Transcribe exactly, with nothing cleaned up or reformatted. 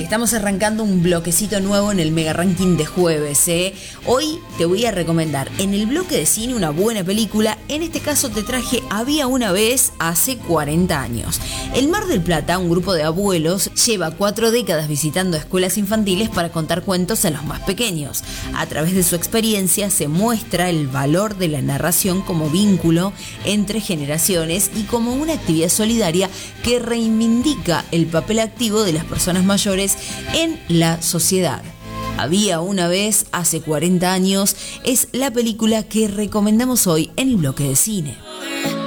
Estamos arrancando un bloquecito nuevo en el Mega Ranking de jueves, ¿eh? Hoy te voy a recomendar en el bloque de cine una buena película. En este caso te traje Había una vez hace cuarenta años. En Mar del Plata, un grupo de abuelos lleva cuatro décadas visitando escuelas infantiles para contar cuentos a los más pequeños. A través de su experiencia se muestra el valor de la narración como vínculo entre generaciones y como una actividad solidaria que reivindica el papel activo de las personas mayores en la sociedad. Había una vez hace cuarenta años es la película que recomendamos hoy en el bloque de cine.